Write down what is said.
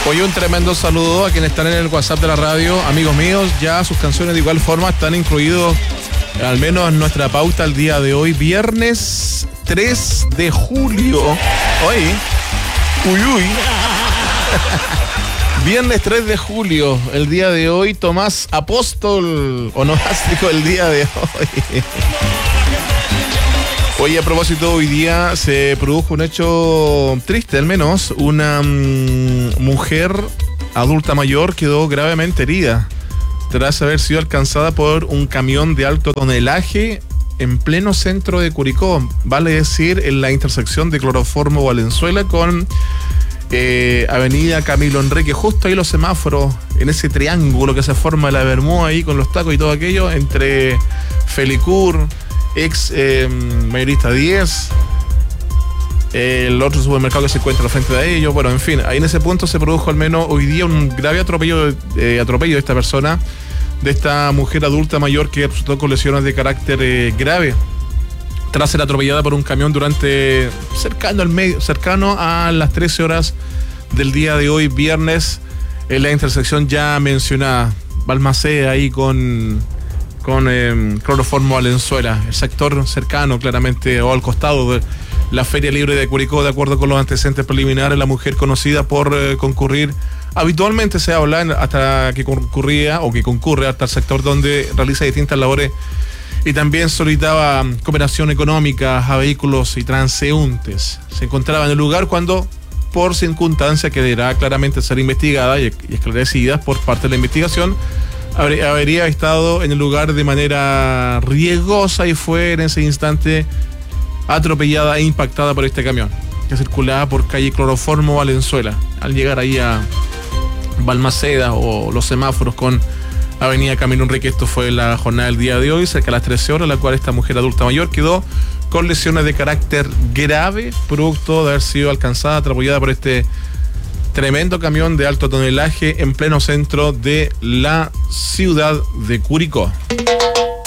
Hoy un tremendo saludo a quienes están en el WhatsApp de la radio. Amigos míos, ya sus canciones de igual forma están incluidos, al menos en nuestra pauta el día de hoy, viernes 3 de julio. Uy. Viernes 3 de julio, el día de hoy, Tomás Apóstol, onomástico el día de hoy. Oye, a propósito, hoy día se produjo un hecho triste, al menos. Una mujer adulta mayor quedó gravemente herida tras haber sido alcanzada por un camión de alto tonelaje en pleno centro de Curicó, vale decir, en la intersección de Cloroformo Valenzuela con Avenida Camilo Enrique, justo ahí los semáforos, en ese triángulo que se forma la Bermuda ahí con los tacos y todo aquello, entre Felicur, ex mayorista 10, el otro supermercado que se encuentra al frente de ellos. Bueno, en fin, ahí en ese punto se produjo al menos hoy día un grave atropello de esta persona, de esta mujer adulta mayor que resultó con lesiones de carácter grave tras ser atropellada por un camión durante cercano a las 13 horas del día de hoy, viernes, en la intersección ya mencionada, Balmaceda, ahí con Cloroformo Valenzuela, el sector cercano claramente o al costado de la Feria Libre de Curicó. De acuerdo con los antecedentes preliminares, la mujer, conocida por concurrir, habitualmente se habla hasta que concurre hasta el sector donde realiza distintas labores y también solicitaba cooperación económica a vehículos y transeúntes. Se encontraba en el lugar cuando, por circunstancia que deberá claramente ser investigada y esclarecida por parte de la investigación, habría estado en el lugar de manera riesgosa y fue en ese instante atropellada e impactada por este camión que circulaba por calle Cloroformo Valenzuela. Al llegar ahí a Balmaceda o los semáforos con Avenida Camilo Enrique, esto fue la jornada del día de hoy, cerca de las 13 horas, la cual esta mujer adulta mayor quedó con lesiones de carácter grave, producto de haber sido alcanzada, atropellada por este tremendo camión de alto tonelaje en pleno centro de la ciudad de Curicó.